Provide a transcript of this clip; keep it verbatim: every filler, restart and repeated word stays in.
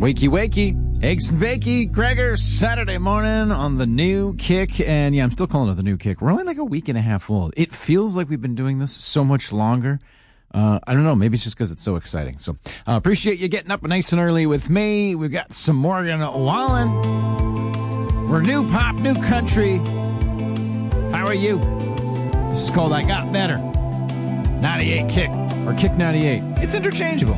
Wakey, wakey. Eggs and bakey. Gregor, Saturday morning on the New Kick. And yeah, I'm still calling it the New Kick. We're only like a week and a half old. It feels like we've been doing this so much longer. Uh, I don't know. Maybe it's just because it's so exciting. So uh, appreciate you getting up nice and early with me. We've got some Morgan Wallen. We're new pop, new country. How are you? This is called I Got Better. ninety-eight Kick or Kick ninety-eight. It's interchangeable.